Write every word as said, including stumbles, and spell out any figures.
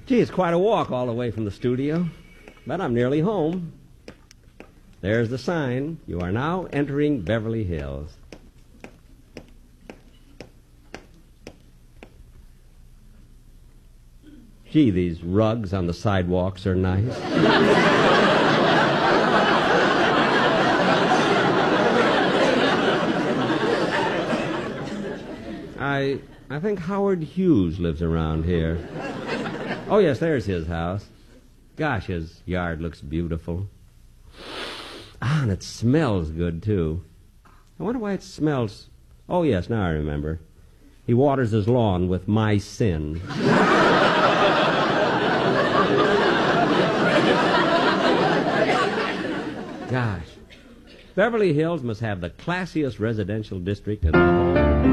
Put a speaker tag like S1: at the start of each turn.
S1: Gee, it's quite a walk all the way from the studio, but I'm nearly home. There's the sign. You are now entering Beverly Hills. Gee, these rugs on the sidewalks are nice. I I think Howard Hughes lives around here. Oh, yes, there's his house. Gosh, his yard looks beautiful. Ah, and it smells good, too. I wonder why it smells... Oh, yes, now I remember. He waters his lawn with my sin. Gosh. Beverly Hills must have the classiest residential district in the whole...